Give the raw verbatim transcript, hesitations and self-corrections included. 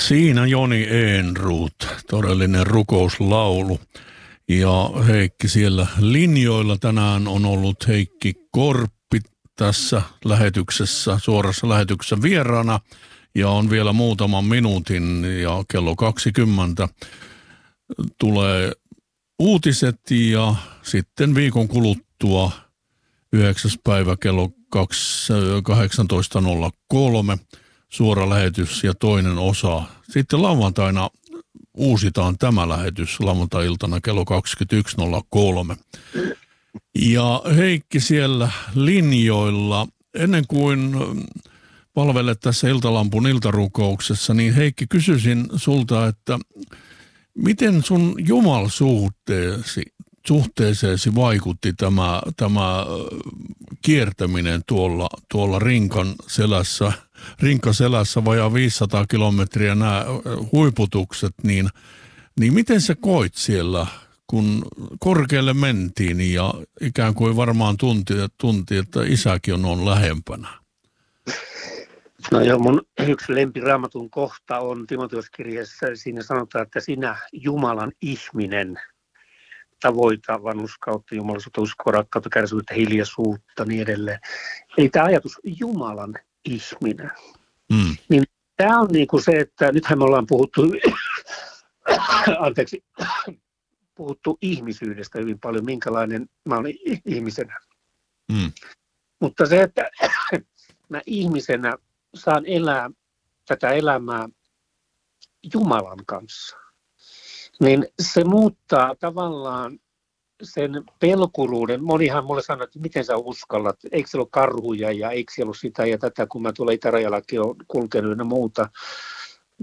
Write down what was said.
Siinä Joni Ehnroth, todellinen rukouslaulu. Ja Heikki siellä linjoilla tänään on ollut Heikki Korppi tässä lähetyksessä, suorassa lähetyksessä vieraana. Ja on vielä muutaman minuutin ja kello kaksikymmentä tulee uutiset ja sitten viikon kuluttua yhdeksäs päivä kello kahdeksantoista nolla kolme suora lähetys ja toinen osa. Sitten lauantaina uusitaan tämä lähetys lauantai-iltana kello kaksikymmentäyksi nolla kolme. Ja Heikki siellä linjoilla, ennen kuin palvelet tässä Iltalampun iltarukouksessa, niin Heikki, kysyisin sulta, että miten sun jumalsuhteesi, suhteeseesi vaikutti tämä, tämä kiertäminen tuolla, tuolla rinkan selässä, rinkaselässä vajaa viisisataa kilometriä nämä huiputukset, niin, niin miten sä koit siellä, kun korkealle mentiin ja ikään kuin varmaan tunti, tunti että isäkin on, on lähempänä? No joo, mun yksi lempiraamatun kohta on Timoteoskirjassa. Siinä sanotaan, että sinä Jumalan ihminen tavoita vanhurskautta, jumalisuutta, uskoa, rakkautta, kärsivyyttä, hiljaisuutta, niin edelleen. Eli tämä ajatus Jumalan ihminen. Mm. Niin tämä on niin kuin se, että nythän me ollaan puhuttu, anteeksi, puhuttu ihmisyydestä hyvin paljon, minkälainen mä olen ihmisenä. Mm. Mutta se, että mä ihmisenä saan elää tätä elämää Jumalan kanssa, niin se muuttaa tavallaan sen pelkuruuden. Monihan mulle sanoo, että miten sä uskallat, eikö siellä ole karhuja ja eikö siellä ole sitä ja tätä, kun mä tuolla itärajallakin olen kulkenut ja muuta.